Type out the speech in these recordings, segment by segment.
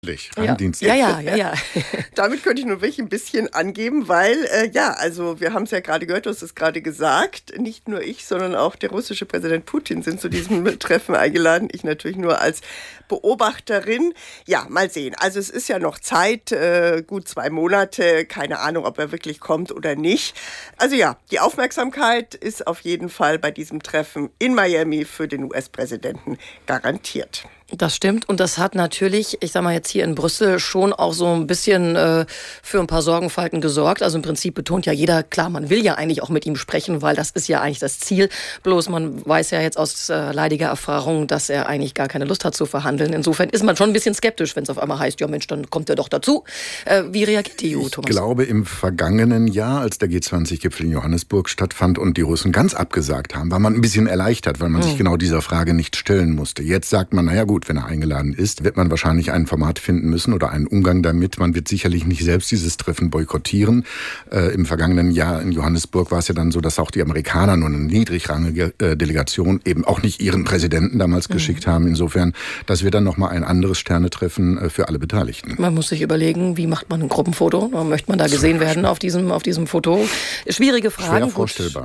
Ja. Ja. Damit könnte ich nur wirklich ein bisschen angeben, weil, also wir haben es ja gerade gehört, du hast es gerade gesagt, nicht nur ich, sondern auch der russische Präsident Putin sind zu diesem Treffen eingeladen. Ich natürlich nur als Beobachterin. Ja, mal sehen. Also es ist ja noch Zeit, gut 2 Monate, keine Ahnung, ob er wirklich kommt oder nicht. Also ja, die Aufmerksamkeit ist auf jeden Fall bei diesem Treffen in Miami für den US-Präsidenten garantiert. Das stimmt und das hat natürlich, ich sag mal jetzt hier in Brüssel, schon auch so ein bisschen für ein paar Sorgenfalten gesorgt. Also im Prinzip betont ja jeder, klar, man will ja eigentlich auch mit ihm sprechen, weil das ist ja eigentlich das Ziel. Bloß man weiß ja jetzt aus leidiger Erfahrung, dass er eigentlich gar keine Lust hat zu verhandeln. Insofern ist man schon ein bisschen skeptisch, wenn es auf einmal heißt, ja Mensch, dann kommt er doch dazu. Wie reagiert die EU, Thomas? Ich glaube, im vergangenen Jahr, als der G20-Gipfel in Johannesburg stattfand und die Russen ganz abgesagt haben, war man ein bisschen erleichtert, weil man sich genau dieser Frage nicht stellen musste. Jetzt sagt man, naja gut, wenn er eingeladen ist, wird man wahrscheinlich ein Format finden müssen oder einen Umgang damit. Man wird sicherlich nicht selbst dieses Treffen boykottieren. Im vergangenen Jahr in Johannesburg war es ja dann so, dass auch die Amerikaner nur eine niedrigrangige Delegation eben auch nicht ihren Präsidenten damals geschickt haben. Insofern, das wird dann nochmal ein anderes Sternetreffen für alle Beteiligten. Man muss sich überlegen, wie macht man ein Gruppenfoto? Möchte man da gesehen werden auf diesem Foto? Schwierige Fragen. Schwer vorstellbar.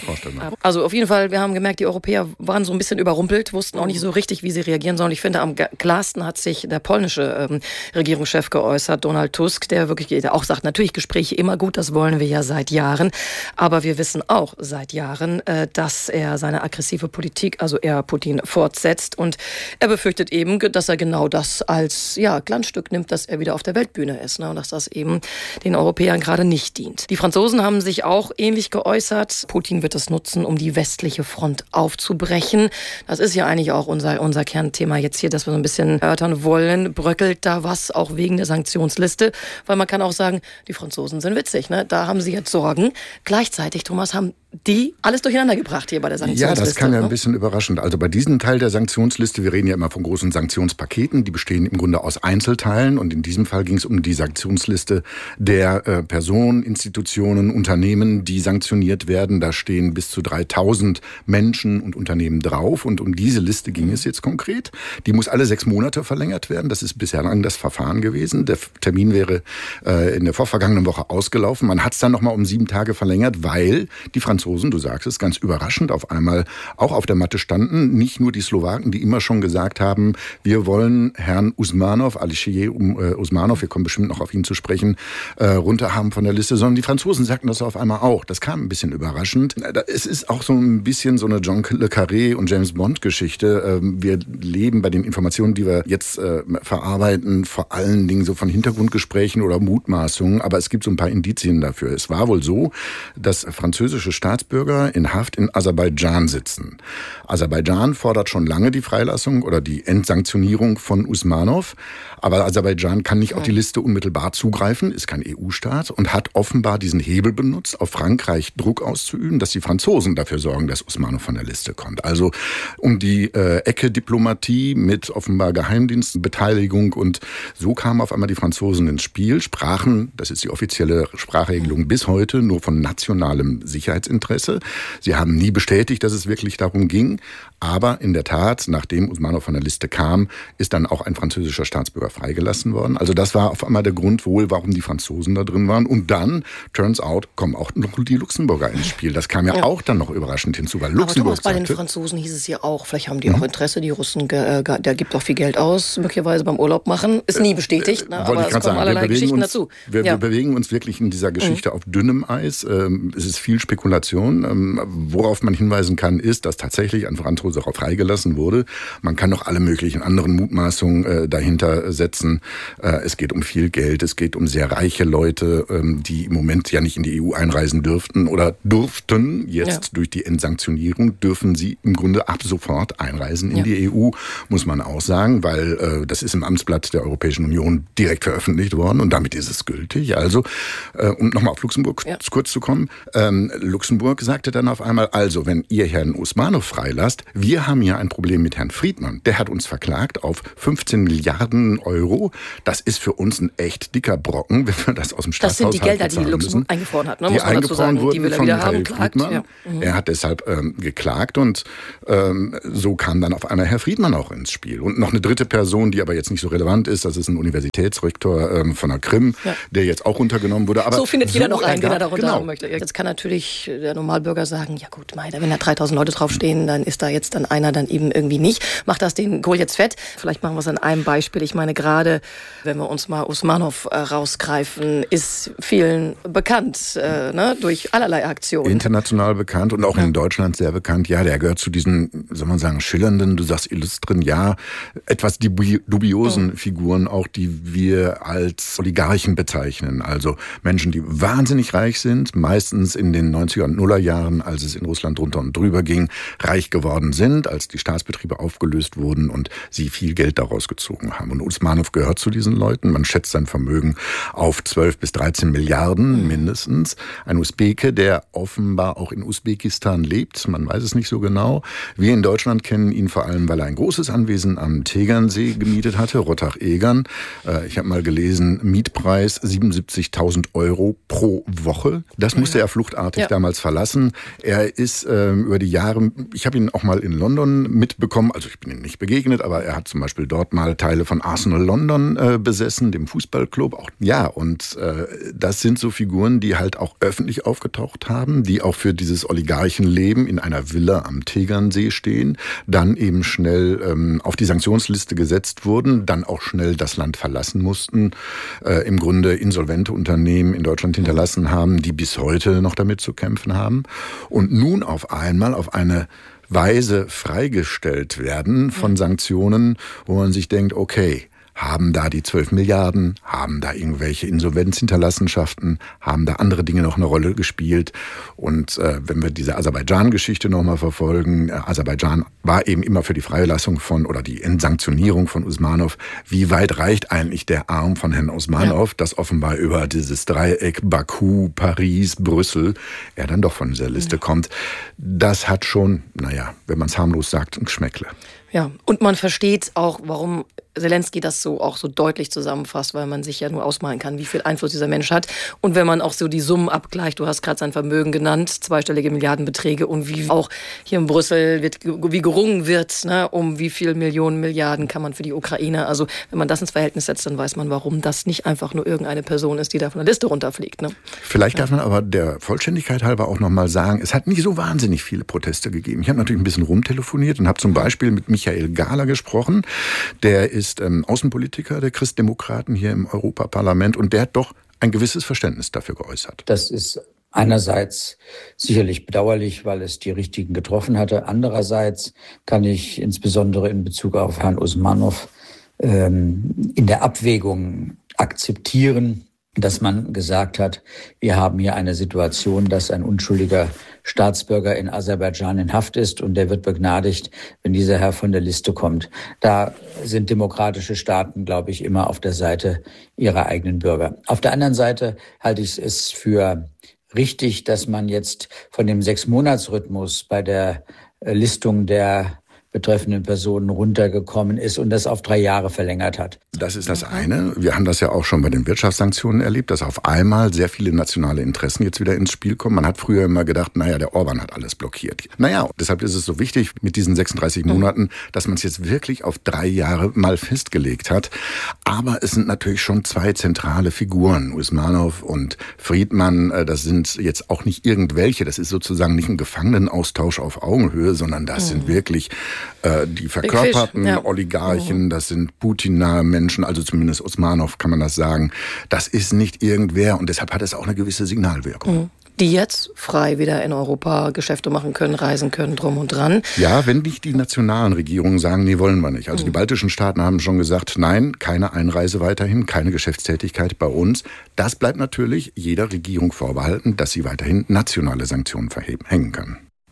Also auf jeden Fall, wir haben gemerkt, die Europäer waren so ein bisschen überrumpelt, wussten auch nicht so richtig, wie sie reagieren sollen. Ich finde, am klarsten hat sich der polnische Regierungschef geäußert, Donald Tusk, der auch sagt, natürlich Gespräche immer gut, das wollen wir ja seit Jahren. Aber wir wissen auch seit Jahren, dass er seine aggressive Politik, also er Putin, fortsetzt. Und er befürchtet eben, dass er genau das als Glanzstück nimmt, dass er wieder auf der Weltbühne ist. Ne? Und dass das eben den Europäern gerade nicht dient. Die Franzosen haben sich auch ähnlich geäußert. Putin wird es nutzen, um die westliche Front aufzubrechen. Das ist ja eigentlich auch unser Kernthema jetzt hier, dass wir so ein bisschen erörtern wollen. Bröckelt da was, auch wegen der Sanktionsliste? Weil man kann auch sagen, die Franzosen sind witzig, ne? Da haben sie jetzt Sorgen. Gleichzeitig, Thomas, haben die alles durcheinander gebracht hier bei der Sanktionsliste. Ja, das kam ja ein bisschen überraschend. Also bei diesem Teil der Sanktionsliste, wir reden ja immer von großen Sanktionspaketen, die bestehen im Grunde aus Einzelteilen und in diesem Fall ging es um die Sanktionsliste der Personen, Institutionen, Unternehmen, die sanktioniert werden. Da stehen bis zu 3000 Menschen und Unternehmen drauf und um diese Liste ging es jetzt konkret. Die muss alle 6 Monate verlängert werden. Das ist bislang das Verfahren gewesen. Der Termin wäre in der vorvergangenen Woche ausgelaufen. Man hat es dann nochmal um 7 Tage verlängert, weil die Franzosen, du sagst es, ganz überraschend auf einmal auch auf der Matte standen. Nicht nur die Slowaken, die immer schon gesagt haben, wir wollen Herrn Usmanov, Alisher Usmanov, wir kommen bestimmt noch auf ihn zu sprechen, runterhaben von der Liste, sondern die Franzosen sagten das auf einmal auch. Das kam ein bisschen überraschend. Es ist auch so ein bisschen so eine John le Carré und James Bond Geschichte. Wir leben bei den Informationen, die wir jetzt verarbeiten, vor allen Dingen so von Hintergrundgesprächen oder Mutmaßungen, aber es gibt so ein paar Indizien dafür. Es war wohl so, dass französische Staatsbürger in Haft in Aserbaidschan sitzen. Aserbaidschan fordert schon lange die Freilassung oder die Entsanktionierung von Usmanov, aber Aserbaidschan kann nicht auf die Liste unmittelbar zugreifen, ist kein EU-Staat und hat offenbar diesen Hebel benutzt, auf Frankreich Druck auszuüben, dass die Franzosen dafür sorgen, dass Usmanov von der Liste kommt. Also um die Ecke Diplomatie mit offenbar Geheimdienstbeteiligung und so kamen auf einmal die Franzosen ins Spiel, sprachen, das ist die offizielle Sprachregelung bis heute, nur von nationalem Sicherheitsinteresse. Sie haben nie bestätigt, dass es wirklich darum ging, aber in der Tat, nachdem Usmanov von der Liste kam, ist dann auch ein französischer Staatsbürger freigelassen worden. Also das war auf einmal der Grund wohl, warum die Franzosen da drin waren. Und dann, turns out, kommen auch noch die Luxemburger ins Spiel. Das kam ja auch dann noch überraschend hinzu, weil Luxemburg aber Thomas, bei den Franzosen hieß es ja auch, vielleicht haben die auch Interesse, die Russen, der gibt auch viel Geld aus, möglicherweise beim Urlaub machen. Ist nie bestätigt, ne? Aber es kommen allerlei Geschichten dazu. Wir bewegen uns wirklich in dieser Geschichte auf dünnem Eis. Es ist viel Spekulation. Worauf man hinweisen kann, ist, dass tatsächlich ein Franzose freigelassen wurde. Man kann noch alle möglichen anderen Mutmaßungen dahinter setzen. Es geht um viel Geld, es geht um sehr reiche Leute, die im Moment ja nicht in die EU einreisen dürften oder durften. Jetzt durch die Entsanktionierung dürfen sie im Grunde ab sofort einreisen in die EU, muss man auch sagen, weil das ist im Amtsblatt der Europäischen Union direkt veröffentlicht worden und damit ist es gültig. Also, um nochmal auf Luxemburg kurz zu kommen. Luxemburg Luxemburg sagte dann auf einmal, also wenn ihr Herrn Usmanov freilasst, wir haben hier ein Problem mit Herrn Friedman. Der hat uns verklagt auf 15 Milliarden Euro. Das ist für uns ein echt dicker Brocken, wenn wir das aus dem Staatshaushalt bezahlen müssen. Das sind die Gelder, die Luxemburg eingefroren hat, ne? Muss man dazu sagen. Die will er wieder haben, Friedman. Ja. Er hat deshalb geklagt und so kam dann auf einmal Herr Friedman auch ins Spiel. Und noch eine dritte Person, die aber jetzt nicht so relevant ist, das ist ein Universitätsrektor von der Krim, der jetzt auch runtergenommen wurde. Aber so findet jeder noch einen, den er darunter haben möchte. Jetzt kann natürlich der Normalbürger sagen, ja gut, wenn da 3000 Leute draufstehen, dann ist da jetzt dann einer dann eben irgendwie nicht. Macht das den Kohl jetzt fett? Vielleicht machen wir es an einem Beispiel. Ich meine, gerade wenn wir uns mal Usmanov rausgreifen, ist vielen bekannt, durch allerlei Aktionen. International bekannt und auch in Deutschland sehr bekannt. Ja, der gehört zu diesen, soll man sagen, schillernden, du sagst illustren, ja, etwas dubiosen Figuren auch, die wir als Oligarchen bezeichnen. Also Menschen, die wahnsinnig reich sind, meistens in den 90er und Nuller Jahren, als es in Russland drunter und drüber ging, reich geworden sind, als die Staatsbetriebe aufgelöst wurden und sie viel Geld daraus gezogen haben. Und Usmanov gehört zu diesen Leuten. Man schätzt sein Vermögen auf 12 bis 13 Milliarden mindestens. Ein Usbeke, der offenbar auch in Usbekistan lebt. Man weiß es nicht so genau. Wir in Deutschland kennen ihn vor allem, weil er ein großes Anwesen am Tegernsee gemietet hatte, Rottach-Egern. Ich habe mal gelesen, Mietpreis 77.000 Euro pro Woche. Das musste er fluchtartig damals verlassen. Er ist über die Jahre, ich habe ihn auch mal in London mitbekommen, also ich bin ihm nicht begegnet, aber er hat zum Beispiel dort mal Teile von Arsenal London besessen, dem Fußballclub. Und das sind so Figuren, die halt auch öffentlich aufgetaucht haben, die auch für dieses Oligarchenleben in einer Villa am Tegernsee stehen, dann eben schnell auf die Sanktionsliste gesetzt wurden, dann auch schnell das Land verlassen mussten, im Grunde insolvente Unternehmen in Deutschland hinterlassen haben, die bis heute noch damit zu kämpfen haben und nun auf einmal auf eine Weise freigestellt werden von Sanktionen, wo man sich denkt, okay, haben da die 12 Milliarden, haben da irgendwelche Insolvenzhinterlassenschaften, haben da andere Dinge noch eine Rolle gespielt. Und wenn wir diese Aserbaidschan-Geschichte nochmal verfolgen, Aserbaidschan war eben immer für die Freilassung oder die Entsanktionierung von Usmanov. Wie weit reicht eigentlich der Arm von Herrn Usmanov, dass offenbar über dieses Dreieck Baku, Paris, Brüssel, er dann doch von dieser Liste kommt. Das hat schon, wenn man es harmlos sagt, ein Geschmäckle. Ja, und man versteht auch, warum Zelensky das auch so deutlich zusammenfasst, weil man sich ja nur ausmalen kann, wie viel Einfluss dieser Mensch hat. Und wenn man auch so die Summen abgleicht, du hast gerade sein Vermögen genannt, zweistellige Milliardenbeträge und wie auch hier in Brüssel wie gerungen wird, um wie viel Millionen, Milliarden kann man für die Ukraine. Also wenn man das ins Verhältnis setzt, dann weiß man, warum das nicht einfach nur irgendeine Person ist, die da von der Liste runterfliegt. Vielleicht darf man aber der Vollständigkeit halber auch nochmal sagen, es hat nicht so wahnsinnig viele Proteste gegeben. Ich habe natürlich ein bisschen rumtelefoniert und habe zum Beispiel mit Michael Gahler gesprochen. Der ist Außenpolitiker der Christdemokraten hier im Europaparlament und der hat doch ein gewisses Verständnis dafür geäußert. Das ist einerseits sicherlich bedauerlich, weil es die Richtigen getroffen hatte. Andererseits kann ich insbesondere in Bezug auf Herrn Usmanov in der Abwägung akzeptieren, dass man gesagt hat, wir haben hier eine Situation, dass ein unschuldiger Staatsbürger in Aserbaidschan in Haft ist und der wird begnadigt, wenn dieser Herr von der Liste kommt. Da sind demokratische Staaten, glaube ich, immer auf der Seite ihrer eigenen Bürger. Auf der anderen Seite halte ich es für richtig, dass man jetzt von dem 6-Monats-Rhythmus bei der Listung der betreffenden Personen runtergekommen ist und das auf 3 Jahre verlängert hat. Das ist das eine. Wir haben das ja auch schon bei den Wirtschaftssanktionen erlebt, dass auf einmal sehr viele nationale Interessen jetzt wieder ins Spiel kommen. Man hat früher immer gedacht, der Orban hat alles blockiert. Deshalb ist es so wichtig mit diesen 36 Monaten, dass man es jetzt wirklich auf 3 Jahre mal festgelegt hat. Aber es sind natürlich schon 2 zentrale Figuren, Usmanov und Friedman. Das sind jetzt auch nicht irgendwelche. Das ist sozusagen nicht ein Gefangenenaustausch auf Augenhöhe, sondern das sind wirklich die verkörperten Oligarchen, das sind Putin-nahe Menschen, also zumindest Usmanov kann man das sagen. Das ist nicht irgendwer und deshalb hat es auch eine gewisse Signalwirkung. Die jetzt frei wieder in Europa Geschäfte machen können, reisen können, drum und dran. Ja, wenn nicht die nationalen Regierungen sagen, nee, wollen wir nicht. Also die baltischen Staaten haben schon gesagt, nein, keine Einreise weiterhin, keine Geschäftstätigkeit bei uns. Das bleibt natürlich jeder Regierung vorbehalten, dass sie weiterhin nationale Sanktionen hängen kann.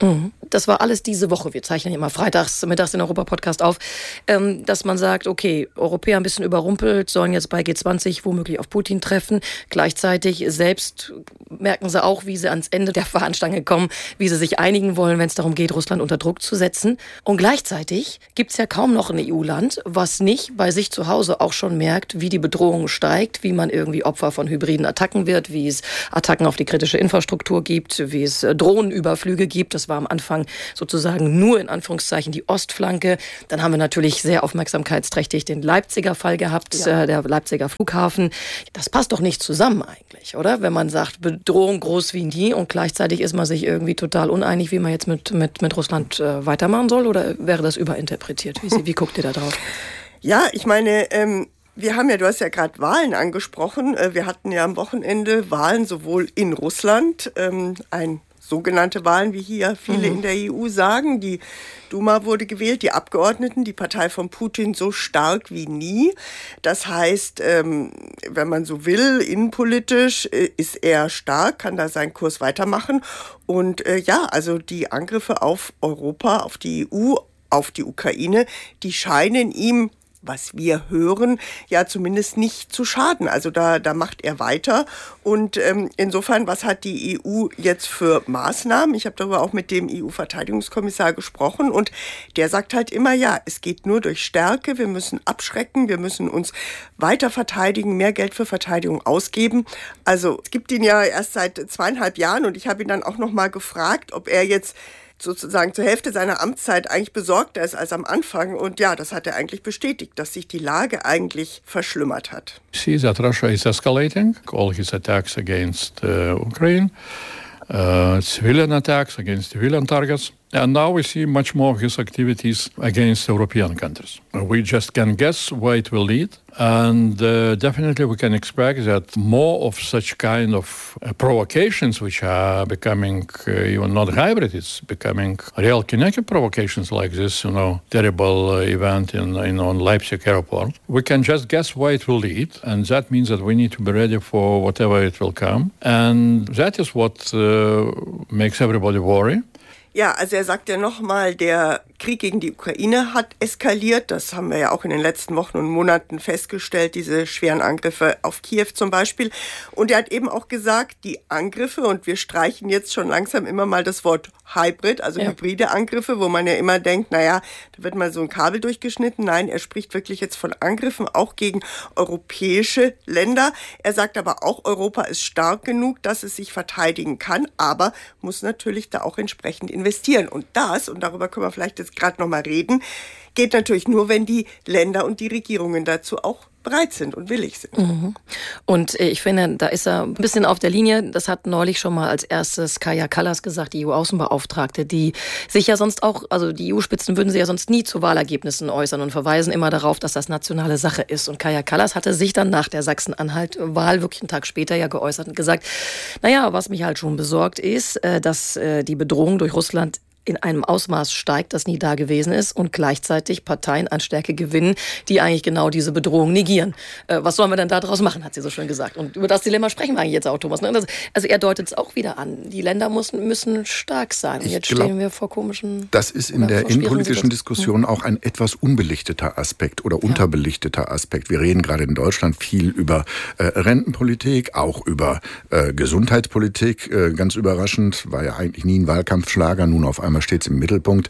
das war alles diese Woche, wir zeichnen immer freitags, mittags den Europa-Podcast auf, dass man sagt, okay, Europäer ein bisschen überrumpelt, sollen jetzt bei G20 womöglich auf Putin treffen. Gleichzeitig selbst merken sie auch, wie sie ans Ende der Fahnenstange kommen, wie sie sich einigen wollen, wenn es darum geht, Russland unter Druck zu setzen. Und gleichzeitig gibt es ja kaum noch ein EU-Land, was nicht bei sich zu Hause auch schon merkt, wie die Bedrohung steigt, wie man irgendwie Opfer von hybriden Attacken wird, wie es Attacken auf die kritische Infrastruktur gibt, wie es Drohnenüberflüge gibt. Das war am Anfang sozusagen nur in Anführungszeichen die Ostflanke. Dann haben wir natürlich sehr aufmerksamkeitsträchtig den Leipziger Fall gehabt, der Leipziger Flughafen. Das passt doch nicht zusammen eigentlich, oder? Wenn man sagt, Bedrohung groß wie nie und gleichzeitig ist man sich irgendwie total uneinig, wie man jetzt mit Russland weitermachen soll, oder wäre das überinterpretiert? Wie guckt ihr da drauf? Ja, ich meine, wir haben ja, du hast ja gerade Wahlen angesprochen. Wir hatten ja am Wochenende Wahlen sowohl in Russland, sogenannte Wahlen, wie hier viele in der EU sagen. Die Duma wurde gewählt, die Abgeordneten, die Partei von Putin so stark wie nie. Das heißt, wenn man so will, innenpolitisch ist er stark, kann da seinen Kurs weitermachen. Und also die Angriffe auf Europa, auf die EU, auf die Ukraine, die scheinen ihm, was wir hören, ja zumindest nicht zu schaden. Also da macht er weiter. Und insofern, was hat die EU jetzt für Maßnahmen? Ich habe darüber auch mit dem EU-Verteidigungskommissar gesprochen und der sagt halt immer, ja, es geht nur durch Stärke, wir müssen abschrecken, wir müssen uns weiter verteidigen, mehr Geld für Verteidigung ausgeben. Also es gibt ihn ja erst seit 2,5 Jahren und ich habe ihn dann auch noch mal gefragt, ob er jetzt sozusagen zur Hälfte seiner Amtszeit eigentlich besorgter ist als am Anfang. Und ja, das hat er eigentlich bestätigt, dass sich die Lage eigentlich verschlimmert hat. See that Russia is escalating all his attacks against Ukraine, civilian attacks against civilian targets. And now we see much more of his activities against European countries. We just can guess where it will lead. And definitely we can expect that more of such kind of provocations, which are becoming even not hybrid, it's becoming real kinetic provocations like this, terrible event on Leipzig airport. We can just guess where it will lead. And that means that we need to be ready for whatever it will come. And that is what makes everybody worry. Ja, also er sagt ja nochmal, der Krieg gegen die Ukraine hat eskaliert. Das haben wir ja auch in den letzten Wochen und Monaten festgestellt, diese schweren Angriffe auf Kiew zum Beispiel. Und er hat eben auch gesagt, die Angriffe, und wir streichen jetzt schon langsam immer mal das Wort Hybrid, also hybride Angriffe, wo man ja immer denkt, da wird mal so ein Kabel durchgeschnitten. Nein, er spricht wirklich jetzt von Angriffen auch gegen europäische Länder. Er sagt aber auch, Europa ist stark genug, dass es sich verteidigen kann, aber muss natürlich da auch entsprechend investieren. Und darüber können wir vielleicht jetzt gerade nochmal reden, geht natürlich nur, wenn die Länder und die Regierungen dazu auch bereit sind und willig sind. Und ich finde, da ist er ein bisschen auf der Linie. Das hat neulich schon mal als erstes Kaja Kallas gesagt, die EU-Außenbeauftragte, die sich ja sonst auch, also die EU-Spitzen würden sie ja sonst nie zu Wahlergebnissen äußern und verweisen immer darauf, dass das nationale Sache ist. Und Kaja Kallas hatte sich dann nach der Sachsen-Anhalt-Wahl wirklich einen Tag später ja geäußert und gesagt, was mich halt schon besorgt ist, dass die Bedrohung durch Russland in einem Ausmaß steigt, das nie da gewesen ist und gleichzeitig Parteien an Stärke gewinnen, die eigentlich genau diese Bedrohung negieren. Was sollen wir denn da draus machen, hat sie so schön gesagt. Und über das Dilemma sprechen wir eigentlich jetzt auch, Thomas. Also er deutet es auch wieder an. Die Länder müssen stark sein. Und jetzt stehen wir vor komischen... Das ist in der innenpolitischen Diskussion auch ein etwas unbelichteter Aspekt oder unterbelichteter Aspekt. Wir reden gerade in Deutschland viel über Rentenpolitik, auch über Gesundheitspolitik. Ganz überraschend, war ja eigentlich nie ein Wahlkampfschlager, nun auf einmal steht es im Mittelpunkt.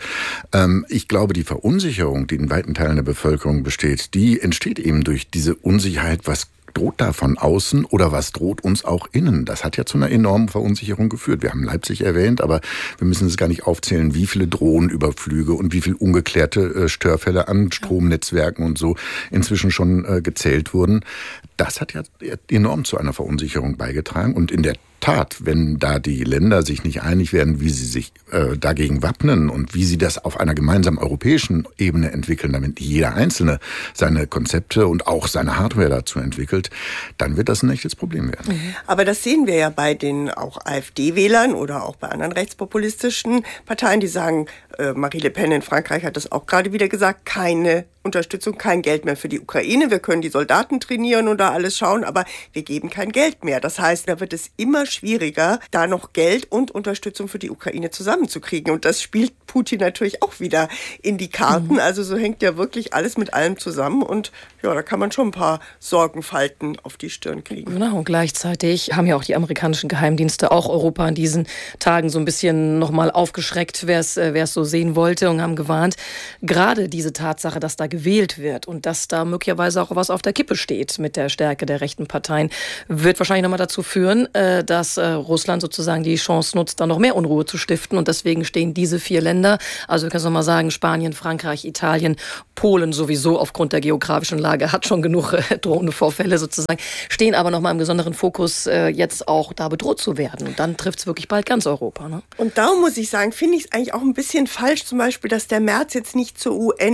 Ich glaube, die Verunsicherung, die in weiten Teilen der Bevölkerung besteht, die entsteht eben durch diese Unsicherheit, was droht da von außen oder was droht uns auch innen? Das hat ja zu einer enormen Verunsicherung geführt. Wir haben Leipzig erwähnt, aber wir müssen es gar nicht aufzählen, wie viele Drohnenüberflüge und wie viele ungeklärte Störfälle an Stromnetzwerken und so inzwischen schon gezählt wurden. Das hat ja enorm zu einer Verunsicherung beigetragen. Und in der Tat, wenn da die Länder sich nicht einig werden, wie sie sich dagegen wappnen und wie sie das auf einer gemeinsamen europäischen Ebene entwickeln, damit jeder Einzelne seine Konzepte und auch seine Hardware dazu entwickelt, dann wird das ein echtes Problem werden. Aber das sehen wir ja bei den auch AfD-Wählern oder auch bei anderen rechtspopulistischen Parteien, die sagen, Marie Le Pen in Frankreich hat das auch gerade wieder gesagt, keine Unterstützung, kein Geld mehr für die Ukraine. Wir können die Soldaten trainieren und da alles schauen, aber wir geben kein Geld mehr. Das heißt, da wird es immer schwieriger, da noch Geld und Unterstützung für die Ukraine zusammenzukriegen. Und das spielt Putin natürlich auch wieder in die Karten. Also so hängt ja wirklich alles mit allem zusammen. Und ja, da kann man schon ein paar Sorgenfalten auf die Stirn kriegen. Genau, und gleichzeitig haben ja auch die amerikanischen Geheimdienste auch Europa in diesen Tagen so ein bisschen nochmal aufgeschreckt, wer es so sehen wollte, und haben gewarnt, gerade diese Tatsache, dass da gewählt wird und dass da möglicherweise auch was auf der Kippe steht mit der Stärke der rechten Parteien, wird wahrscheinlich nochmal dazu führen, dass Russland sozusagen die Chance nutzt, da noch mehr Unruhe zu stiften. Und deswegen stehen diese 4 Länder, also wir können es nochmal sagen, Spanien, Frankreich, Italien, Polen sowieso aufgrund der geografischen Lage, hat schon genug drohende Vorfälle sozusagen, stehen aber nochmal im besonderen Fokus, jetzt auch da bedroht zu werden. Und dann trifft es wirklich bald ganz Europa. Ne? Und darum muss ich sagen, finde ich es eigentlich auch ein bisschen falsch, zum Beispiel, dass der Merz jetzt nicht zur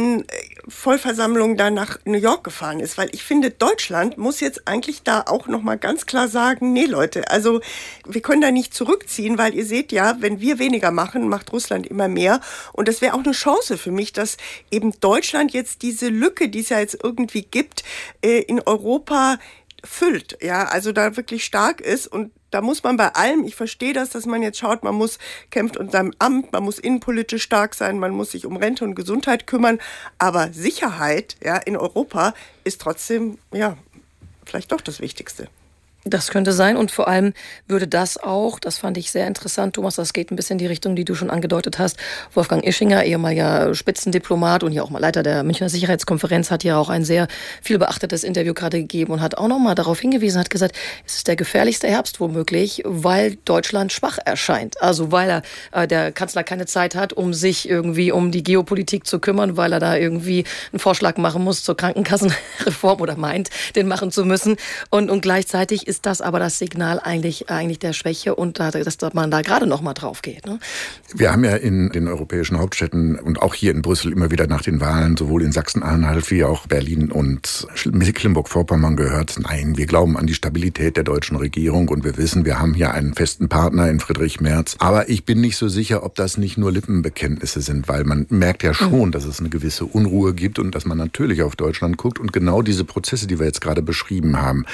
UN-Vollversammlung da nach New York gefahren ist, weil ich finde, Deutschland muss jetzt eigentlich da auch nochmal ganz klar sagen, nee Leute, also wir können da nicht zurückziehen, weil ihr seht ja, wenn wir weniger machen, macht Russland immer mehr. Und das wäre auch eine Chance für mich, dass eben Deutschland jetzt diese Lücke, die es ja jetzt irgendwie gibt, in Europa füllt, ja, also da wirklich stark ist. Und da muss man bei allem, ich verstehe das, dass man jetzt schaut, man kämpft unter seinem Amt, man muss innenpolitisch stark sein, man muss sich um Rente und Gesundheit kümmern, aber Sicherheit, ja, in Europa ist trotzdem, ja, vielleicht doch das Wichtigste. Das könnte sein, und vor allem würde das auch, das fand ich sehr interessant, Thomas, das geht ein bisschen in die Richtung, die du schon angedeutet hast. Wolfgang Ischinger, ehemaliger Spitzendiplomat und ja auch mal Leiter der Münchner Sicherheitskonferenz, hat ja auch ein sehr viel beachtetes Interview gerade gegeben und hat auch nochmal darauf hingewiesen, hat gesagt, es ist der gefährlichste Herbst womöglich, weil Deutschland schwach erscheint. Also weil der Kanzler keine Zeit hat, um sich irgendwie um die Geopolitik zu kümmern, weil er da irgendwie einen Vorschlag machen muss zur Krankenkassenreform oder meint, den machen zu müssen. Und gleichzeitig ist das aber das Signal eigentlich der Schwäche und dass man da gerade noch mal drauf geht. Ne? Wir haben ja in den europäischen Hauptstädten und auch hier in Brüssel immer wieder nach den Wahlen, sowohl in Sachsen-Anhalt wie auch Berlin und Mecklenburg-Vorpommern gehört, nein, wir glauben an die Stabilität der deutschen Regierung und wir wissen, wir haben hier einen festen Partner in Friedrich Merz. Aber ich bin nicht so sicher, ob das nicht nur Lippenbekenntnisse sind, weil man merkt ja schon, dass es eine gewisse Unruhe gibt und dass man natürlich auf Deutschland guckt und genau diese Prozesse, die wir jetzt gerade beschrieben haben,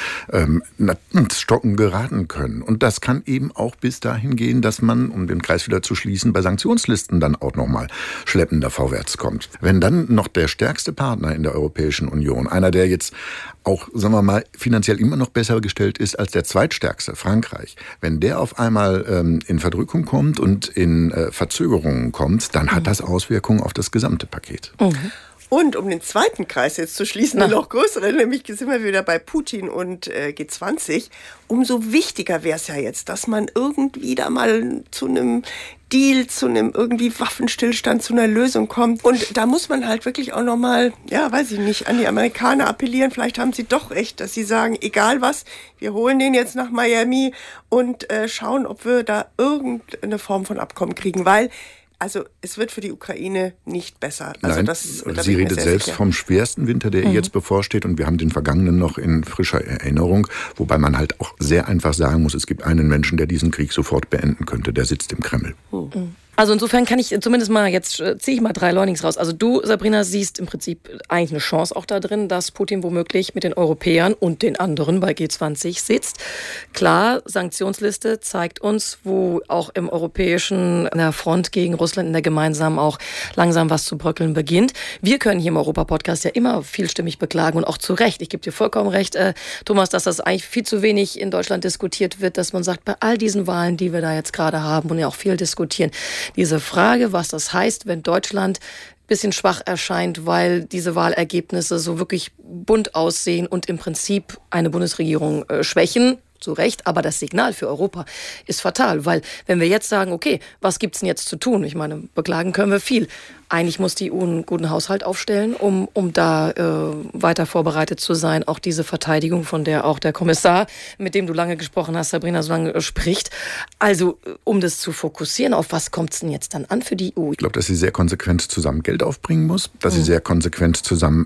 ins Stocken geraten können. Und das kann eben auch bis dahin gehen, dass man, um den Kreis wieder zu schließen, bei Sanktionslisten dann auch nochmal schleppender vorwärts kommt. Wenn dann noch der stärkste Partner in der Europäischen Union, einer, der jetzt auch, sagen wir mal, finanziell immer noch besser gestellt ist als der zweitstärkste, Frankreich, wenn der auf einmal in Verdrückung kommt und in Verzögerungen kommt, dann hat das Auswirkungen auf das gesamte Paket. Und um den zweiten Kreis jetzt zu schließen, den noch größeren, nämlich sind wir wieder bei Putin und G20, umso wichtiger wäre es ja jetzt, dass man irgendwie da mal zu einem Deal, zu einem irgendwie Waffenstillstand, zu einer Lösung kommt. Und da muss man halt wirklich auch nochmal, ja, weiß ich nicht, an die Amerikaner appellieren. Vielleicht haben sie doch recht, dass sie sagen, egal was, wir holen den jetzt nach Miami und schauen, ob wir da irgendeine Form von Abkommen kriegen, weil also es wird für die Ukraine nicht besser. Also nein, das, sie redet selbst vom schwersten Winter, der ihr jetzt bevorsteht. Und wir haben den vergangenen noch in frischer Erinnerung. Wobei man halt auch sehr einfach sagen muss, es gibt einen Menschen, der diesen Krieg sofort beenden könnte. Der sitzt im Kreml. Also insofern kann ich zumindest mal, jetzt ziehe ich mal 3 Learnings raus. Also du, Sabrina, siehst im Prinzip eigentlich eine Chance auch da drin, dass Putin womöglich mit den Europäern und den anderen bei G20 sitzt. Klar, Sanktionsliste zeigt uns, wo auch im europäischen Front gegen Russland in der gemeinsamen auch langsam was zu bröckeln beginnt. Wir können hier im Europa-Podcast ja immer vielstimmig beklagen und auch zu Recht. Ich gebe dir vollkommen recht, Thomas, dass das eigentlich viel zu wenig in Deutschland diskutiert wird, dass man sagt, bei all diesen Wahlen, die wir da jetzt gerade haben und ja auch viel diskutieren, diese Frage, was das heißt, wenn Deutschland ein bisschen schwach erscheint, weil diese Wahlergebnisse so wirklich bunt aussehen und im Prinzip eine Bundesregierung schwächen, zu Recht, aber das Signal für Europa ist fatal, weil wenn wir jetzt sagen, okay, was gibt's denn jetzt zu tun? Ich meine, beklagen können wir viel. Eigentlich muss die EU einen guten Haushalt aufstellen, um da weiter vorbereitet zu sein. Auch diese Verteidigung, von der auch der Kommissar, mit dem du lange gesprochen hast, Sabrina, so lange spricht. Also, um das zu fokussieren, auf was kommt es denn jetzt dann an für die EU? Ich glaube, dass sie sehr konsequent zusammen Geld aufbringen muss, dass sie sehr konsequent zusammen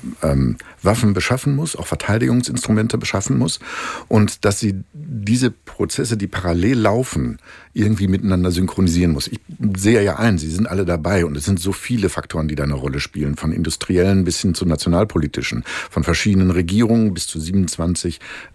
Waffen beschaffen muss, auch Verteidigungsinstrumente beschaffen muss und dass sie diese Prozesse, die parallel laufen, irgendwie miteinander synchronisieren muss. Ich sehe ja ein, sie sind alle dabei und es sind so so viele Faktoren, die da eine Rolle spielen, von industriellen bis hin zu nationalpolitischen, von verschiedenen Regierungen bis zu 27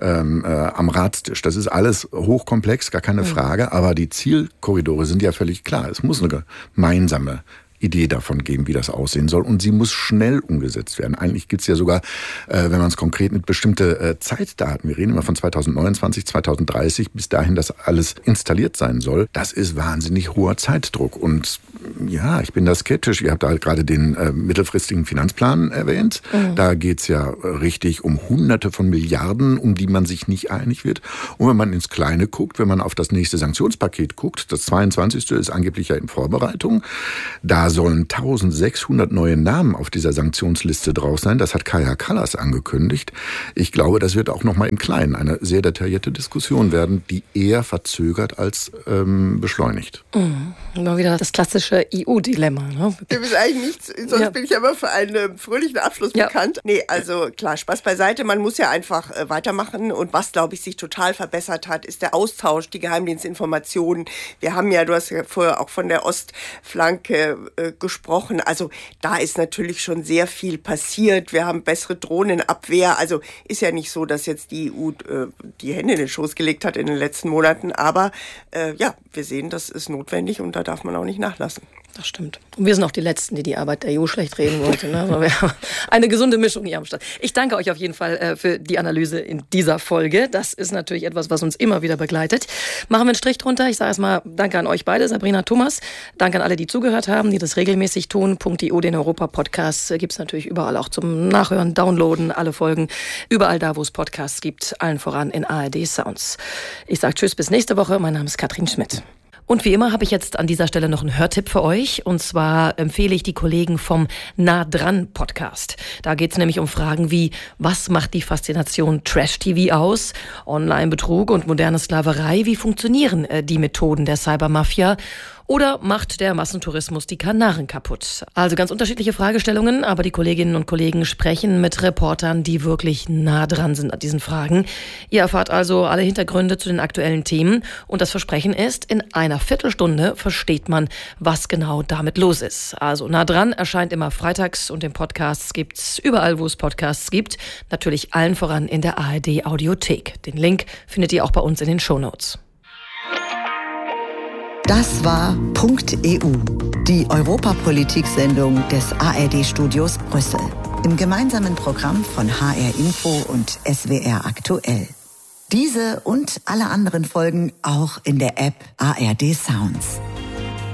am Ratstisch. Das ist alles hochkomplex, gar keine Frage, aber die Zielkorridore sind ja völlig klar. Es muss eine gemeinsame Idee davon geben, wie das aussehen soll. Und sie muss schnell umgesetzt werden. Eigentlich gibt es ja sogar, wenn man es konkret mit bestimmte Zeitdaten, wir reden immer von 2029, 2030, bis dahin das alles installiert sein soll. Das ist wahnsinnig hoher Zeitdruck. Und ja, ich bin da skeptisch. Ihr habt da gerade den mittelfristigen Finanzplan erwähnt. Da geht es ja richtig um Hunderte von Milliarden, um die man sich nicht einig wird. Und wenn man ins Kleine guckt, wenn man auf das nächste Sanktionspaket guckt, das 22. ist angeblich ja in Vorbereitung, da sollen 1600 neue Namen auf dieser Sanktionsliste drauf sein. Das hat Kaja Kallas angekündigt. Ich glaube, das wird auch noch mal im Kleinen eine sehr detaillierte Diskussion werden, die eher verzögert als beschleunigt. Immer wieder das klassische EU-Dilemma. Ne? Du bist eigentlich nichts, sonst bin ich aber für einen fröhlichen Abschluss bekannt. Nee, also klar, Spaß beiseite. Man muss ja einfach weitermachen. Und was, glaube ich, sich total verbessert hat, ist der Austausch, die Geheimdienstinformationen. Wir haben ja, du hast ja vorher auch von der Ostflanke gesprochen. Also da ist natürlich schon sehr viel passiert. Wir haben bessere Drohnenabwehr. Also ist ja nicht so, dass jetzt die EU die Hände in den Schoß gelegt hat in den letzten Monaten. Aber ja, wir sehen, das ist notwendig und da darf man auch nicht nachlassen. Das stimmt. Und wir sind auch die Letzten, die Arbeit der EU schlecht reden wollten. Ne? Also wir haben eine gesunde Mischung hier am Start. Ich danke euch auf jeden Fall für die Analyse in dieser Folge. Das ist natürlich etwas, was uns immer wieder begleitet. Machen wir einen Strich drunter. Ich sage erstmal danke an euch beide, Sabrina, Thomas. Danke an alle, die zugehört haben, die das regelmäßig tun. .eu, den Europa-Podcast, gibt's natürlich überall auch zum Nachhören, Downloaden, alle Folgen. Überall da, wo es Podcasts gibt, allen voran in ARD Sounds. Ich sage tschüss, bis nächste Woche. Mein Name ist Katrin Schmidt. Und wie immer habe ich jetzt an dieser Stelle noch einen Hörtipp für euch. Und zwar empfehle ich die Kollegen vom Nah dran Podcast. Da geht es nämlich um Fragen wie, was macht die Faszination Trash-TV aus? Online-Betrug und moderne Sklaverei, wie funktionieren die Methoden der Cybermafia? Oder macht der Massentourismus die Kanaren kaputt? Also ganz unterschiedliche Fragestellungen, aber die Kolleginnen und Kollegen sprechen mit Reportern, die wirklich nah dran sind an diesen Fragen. Ihr erfahrt also alle Hintergründe zu den aktuellen Themen und das Versprechen ist, in einer Viertelstunde versteht man, was genau damit los ist. Also nah dran erscheint immer freitags und den Podcasts gibt's überall, wo es Podcasts gibt. Natürlich allen voran in der ARD Audiothek. Den Link findet ihr auch bei uns in den Shownotes. Das war .eu, die Europapolitik-Sendung des ARD-Studios Brüssel. Im gemeinsamen Programm von HR Info und SWR Aktuell. Diese und alle anderen Folgen auch in der App ARD Sounds.